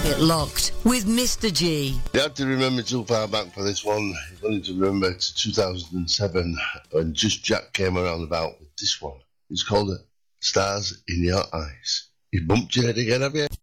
It Locked with Mr. G. You have to remember too far back for this one. You only to remember to 2007 when Just Jack came around about with this one. It's called Stars in Your Eyes. You bumped your head again, have you?